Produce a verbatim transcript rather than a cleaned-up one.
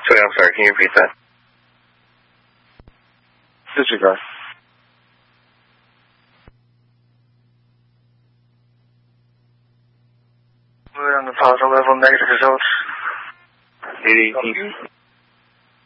Sorry, I'm sorry. Can you repeat that? Disregard. We're on the positive level, negative results. eight eighteen.